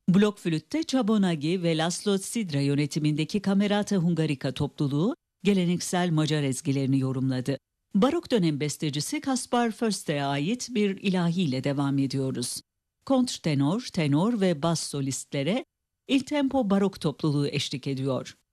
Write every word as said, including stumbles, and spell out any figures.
Blok flütte Csaba Nagy ve Laszlo Sidra yönetimindeki Camerata Hungarica topluluğu geleneksel Macar ezgilerini yorumladı. Barok dönem bestecisi Kaspar Fürst'e ait bir ilahiyle devam ediyoruz. Kontrtenor, tenor ve bas solistlere il tempo barok topluluğu eşlik ediyor.